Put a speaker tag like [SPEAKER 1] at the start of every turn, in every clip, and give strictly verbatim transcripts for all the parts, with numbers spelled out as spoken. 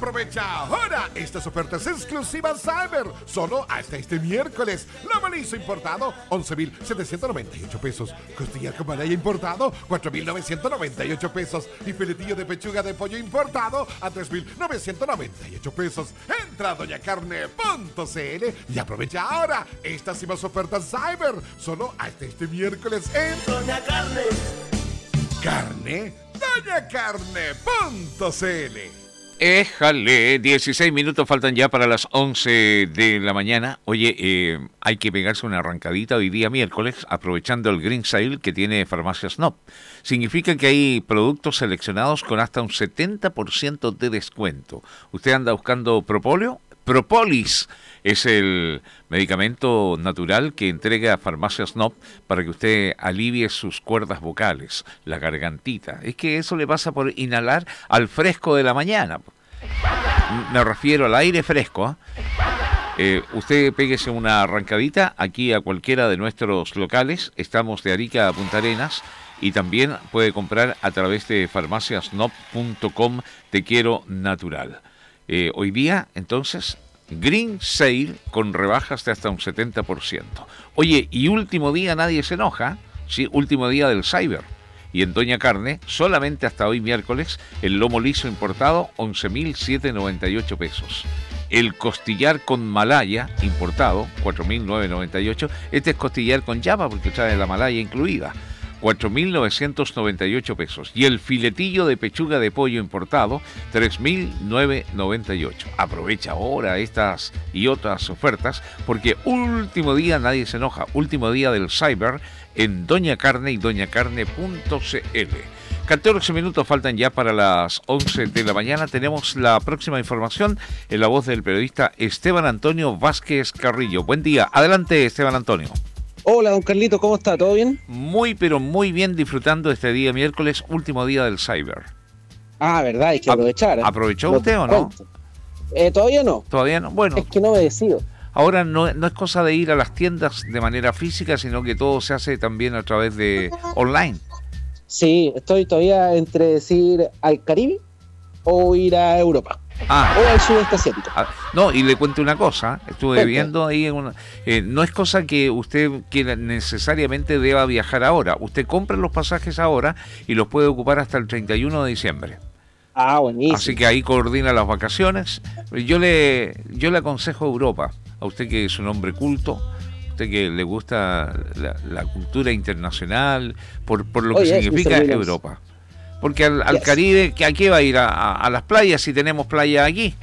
[SPEAKER 1] Aprovecha ahora estas ofertas exclusivas Cyber, solo hasta este miércoles. Lomo liso importado, once mil setecientos noventa y ocho pesos. Costillar con malaya importado, cuatro mil novecientos noventa y ocho pesos. Y filetillo de pechuga de pollo importado a tres mil novecientos noventa y ocho pesos. Entra a doña carne punto c l y aprovecha ahora estas y más ofertas Cyber, solo hasta este miércoles en
[SPEAKER 2] Doña Carne.
[SPEAKER 1] Carne, doña carne punto c l.
[SPEAKER 3] Éjale, dieciséis minutos faltan ya para las once de la mañana. Oye, eh, hay que pegarse una arrancadita hoy día miércoles, aprovechando el Green Sale que tiene Farmacias N O P. Significa que hay productos seleccionados con hasta un setenta por ciento de descuento. ¿Usted anda buscando propóleo? Propolis es el medicamento natural que entrega Farmacias N O P para que usted alivie sus cuerdas vocales, la gargantita. Es que eso le pasa por inhalar al fresco de la mañana. Me refiero al aire fresco, ¿eh? Eh, usted péguese una arrancadita aquí a cualquiera de nuestros locales. Estamos de Arica a Punta Arenas. Y también puede comprar a través de farmacias n o p punto com Te Quiero Natural. Eh, hoy día, entonces, Green Sale con rebajas de hasta un setenta por ciento. Oye, y último día nadie se enoja, sí, último día del Cyber. Y en Doña Carne, solamente hasta hoy miércoles, el lomo liso importado, once mil setecientos noventa y ocho pesos. El costillar con malaya importado, cuatro mil novecientos noventa y ocho. Este es costillar con llama porque trae la malaya incluida. cuatro mil novecientos noventa y ocho pesos. Y el filetillo de pechuga de pollo importado, tres mil novecientos noventa y ocho. Aprovecha ahora estas y otras ofertas, porque último día nadie se enoja. Último día del Cyber en Doña Carne y doña carne punto c l. catorce minutos faltan ya para las once de la mañana. Tenemos la próxima información en la voz del periodista Esteban Antonio Vázquez Carrillo. Buen día. Adelante, Esteban Antonio.
[SPEAKER 4] Hola, don Carlito, ¿cómo está? ¿Todo bien?
[SPEAKER 3] Muy, pero muy bien, disfrutando este día miércoles, último día del Cyber.
[SPEAKER 4] Ah, verdad, hay que aprovechar. ¿eh?
[SPEAKER 3] ¿Aprovechó usted o no?
[SPEAKER 4] Eh, todavía no.
[SPEAKER 3] Todavía no. Bueno.
[SPEAKER 4] Es que no me decido.
[SPEAKER 3] Ahora no, no es cosa de ir a las tiendas de manera física, sino que todo se hace también a través de online.
[SPEAKER 4] Sí, estoy todavía entre decir al Caribe o ir a Europa.
[SPEAKER 3] Ah,
[SPEAKER 4] o al sudeste asiático.
[SPEAKER 3] Ah, no, y le cuento una cosa, estuve
[SPEAKER 4] Cuente.
[SPEAKER 3] viendo ahí, en una, eh, no es cosa que usted quiera necesariamente deba viajar ahora, usted compra los pasajes ahora y los puede ocupar hasta el treinta y uno de diciembre.
[SPEAKER 4] Ah, buenísimo.
[SPEAKER 3] Así que ahí coordina las vacaciones. Yo le, yo le aconsejo Europa, a usted que es un hombre culto, usted que le gusta la, la cultura internacional, por, por lo que
[SPEAKER 4] Oye,
[SPEAKER 3] significa Europa. Porque al, al yes. Caribe, ¿a qué va a ir? A, a, a las playas si tenemos playa aquí.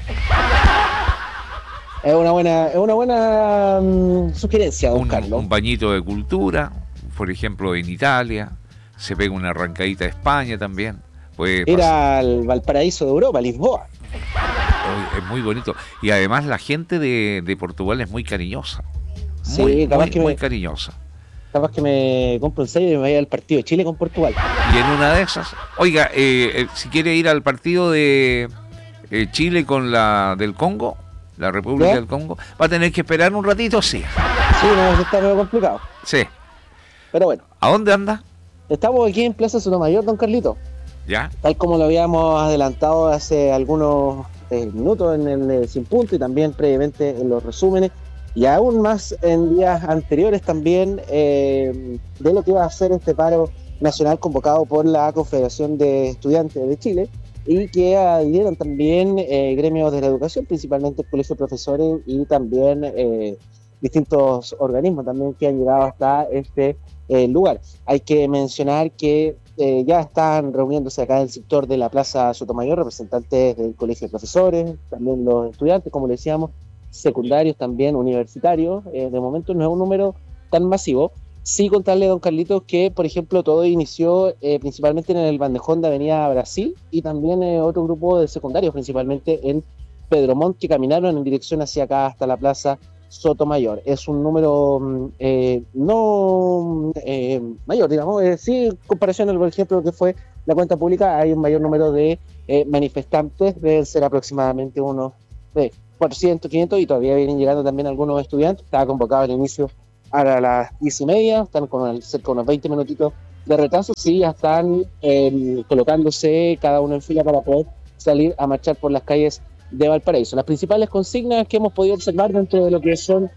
[SPEAKER 4] Es una buena, es una buena um, sugerencia, don
[SPEAKER 3] un,
[SPEAKER 4] Carlos.
[SPEAKER 3] Un bañito de cultura, por ejemplo, en Italia. Se pega una arrancadita a España también. Puede
[SPEAKER 4] ir
[SPEAKER 3] pasar.
[SPEAKER 4] Al Valparaíso de Europa, Lisboa.
[SPEAKER 3] Es muy bonito. Y además la gente de, de Portugal es muy cariñosa.
[SPEAKER 4] Sí,
[SPEAKER 3] muy,
[SPEAKER 4] capaz
[SPEAKER 3] muy,
[SPEAKER 4] que
[SPEAKER 3] muy
[SPEAKER 4] me...
[SPEAKER 3] cariñosa.
[SPEAKER 4] Capaz que me compro un sello y me vaya al partido de Chile con Portugal.
[SPEAKER 3] Y en una de esas, oiga, eh, eh, si quiere ir al partido de eh, Chile con la del Congo, la República ¿Ya? del Congo, va a tener que esperar un ratito, sí.
[SPEAKER 4] Sí, no, está medio complicado.
[SPEAKER 3] Sí.
[SPEAKER 4] Pero bueno.
[SPEAKER 3] ¿A dónde anda?
[SPEAKER 4] Estamos aquí en Plaza Sotomayor, don Carlito.
[SPEAKER 3] ¿Ya?
[SPEAKER 4] Tal como lo habíamos adelantado hace algunos eh, minutos en el eh, Sin Punto y también previamente en los resúmenes. Y aún más en días anteriores también eh, de lo que iba a ser este paro nacional convocado por la Confederación de Estudiantes de Chile y que adhirieron también eh, gremios de la educación, principalmente el Colegio de Profesores y también eh, distintos organismos también que han llegado hasta este eh, lugar. Hay que mencionar que eh, ya están reuniéndose acá en el sector de la Plaza Sotomayor representantes del Colegio de Profesores, también los estudiantes, como le decíamos, secundarios también, universitarios. Eh, de momento no es un número tan masivo. Sí contarle, don Carlitos, que por ejemplo todo inició eh, principalmente en el bandejón de Avenida Brasil y también eh, otro grupo de secundarios, principalmente en Pedro Montt, que caminaron en dirección hacia acá hasta la Plaza Sotomayor. Es un número eh, no eh, mayor, digamos, eh, sí, en comparación, por ejemplo, que fue la cuenta pública, hay un mayor número de eh, manifestantes, deben ser aproximadamente unos de cuatrocientos, quinientos, y todavía vienen llegando también algunos estudiantes. Estaba convocado al inicio a las diez y media, están con cerca de unos veinte minutitos de retraso, sí, ya están eh, colocándose cada uno en fila para poder salir a marchar por las calles de Valparaíso. Las principales consignas que hemos podido observar dentro de lo que son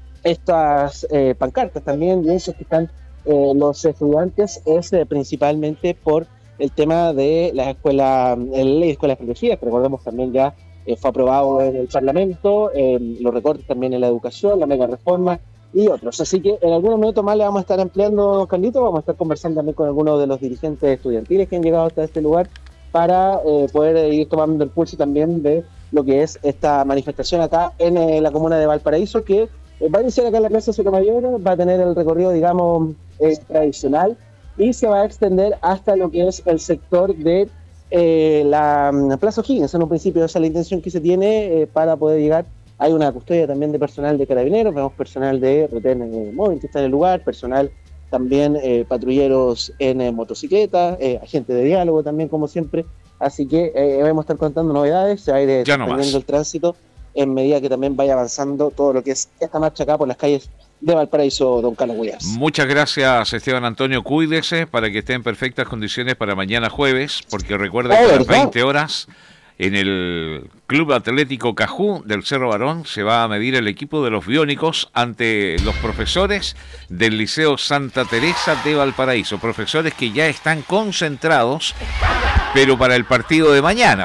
[SPEAKER 4] estas eh, pancartas también, y esos que están eh, los estudiantes, es eh, principalmente por el tema de la escuela, la ley de escuelas protegidas, que recordemos también ya eh, fue aprobado en el Parlamento, eh, los recortes también en la educación, la mega reforma y otros. Así que en algunos minutos más le vamos a estar ampliando, don Carlito, vamos a estar conversando también con algunos de los dirigentes estudiantiles que han llegado hasta este lugar para eh, poder ir tomando el pulso también de lo que es esta manifestación acá en eh, la comuna de Valparaíso, que eh, va a iniciar acá en la Plaza Sotomayor, va a tener el recorrido, digamos, eh, tradicional, y se va a extender hasta lo que es el sector de eh, la um, Plaza O'Higgins. En un principio esa es la intención que se tiene eh, para poder llegar. Hay una custodia también de personal de carabineros, vemos personal de retén eh, móvil que está en el lugar, personal también eh, patrulleros en eh, motocicleta, eh, agentes de diálogo también, como siempre. Así que eh, vamos a estar contando novedades, se va a ir extendiendo el tránsito en medida que también vaya avanzando todo lo que es esta marcha acá por las calles de Valparaíso, don Carlos Guías.
[SPEAKER 3] Muchas gracias, Esteban Antonio. Cuídese para que esté en perfectas condiciones para mañana jueves, porque recuerda oh, que a las veinte horas en el Club Atlético Cajú del Cerro Barón se va a medir el equipo de los biónicos ante los profesores del Liceo Santa Teresa de Valparaíso, profesores que ya están concentrados, pero para el partido de mañana.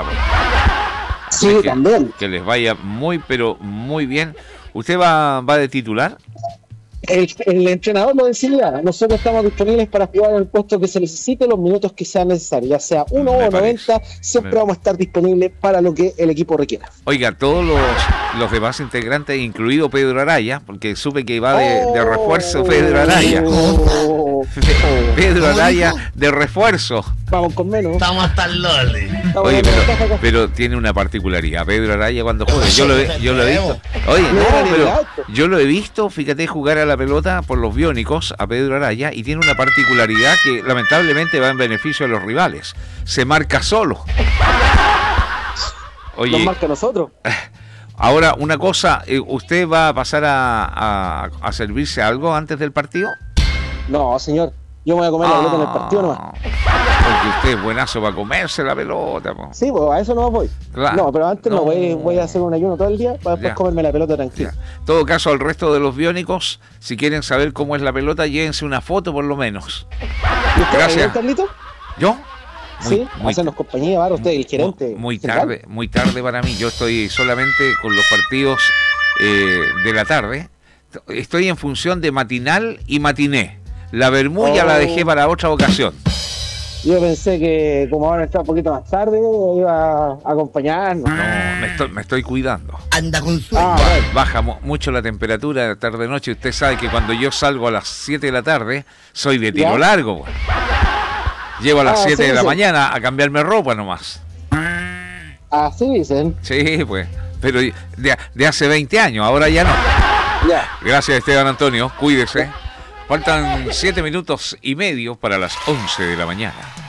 [SPEAKER 4] Sí,
[SPEAKER 3] que,
[SPEAKER 4] también.
[SPEAKER 3] Que les vaya muy, pero muy bien. ¿Usted va, va de titular?
[SPEAKER 4] El, el entrenador lo decía, nosotros estamos disponibles para jugar en el puesto que se necesite, los minutos que sean necesarios, ya sea uno o noventa, siempre Me... vamos a estar disponibles para lo que el equipo requiera.
[SPEAKER 3] Oiga, todos los, los demás integrantes, incluido Pedro Araya, porque supe que va de, oh, de refuerzo Pedro Araya. Oh, oh, Pedro Araya de refuerzo.
[SPEAKER 4] Vamos con menos.
[SPEAKER 2] Estamos hasta el loli.
[SPEAKER 3] Oye, pero, pero tiene una particularidad, Pedro Araya cuando juega. Yo lo, yo lo he visto. Oye, no, pero yo lo he visto, fíjate, jugar a la pelota por los biónicos a Pedro Araya, y tiene una particularidad que lamentablemente va en beneficio de los rivales. Se marca solo.
[SPEAKER 4] Oye, nos marca a nosotros.
[SPEAKER 3] Ahora, una cosa, ¿usted va a pasar a, a, a servirse algo antes del partido?
[SPEAKER 4] No, señor. Yo me voy a comer ah, la pelota en el partido nomás.
[SPEAKER 3] Porque usted es buenazo para comerse la pelota, po.
[SPEAKER 4] Sí, pues a eso no voy.
[SPEAKER 3] Claro.
[SPEAKER 4] No, pero antes no, no voy, voy a hacer un ayuno todo el día para después ya. comerme la pelota tranquila.
[SPEAKER 3] En todo caso, al resto de los biónicos, si quieren saber cómo es la pelota, llévense una foto por lo menos.
[SPEAKER 4] ¿Y usted, Gracias. Carlito?
[SPEAKER 3] ¿Yo?
[SPEAKER 4] Muy, sí, muy, hacernos compañía, Varo, usted, el gerente.
[SPEAKER 3] Muy, muy tarde, muy tarde para mí. Yo estoy solamente con los partidos eh, de la tarde. Estoy en función de matinal y matiné. La bermuda oh. la dejé para otra ocasión.
[SPEAKER 4] Yo pensé que como ahora está un poquito más tarde, iba a acompañarnos.
[SPEAKER 3] No, me estoy, me estoy cuidando.
[SPEAKER 2] Anda con sueño.
[SPEAKER 3] Ah, bueno. Baja mo- mucho la temperatura de tarde-noche. Usted sabe que cuando yo salgo a las siete de la tarde, soy de tiro ¿Ya? largo. Pues. Llego a las siete ah, sí, de la sí. mañana a cambiarme ropa nomás.
[SPEAKER 4] Así dicen.
[SPEAKER 3] Sí, pues. Pero de, de hace veinte años, ahora ya no.
[SPEAKER 4] Ya.
[SPEAKER 3] Gracias, Esteban Antonio. Cuídese. Faltan siete minutos y medio para las once de la mañana.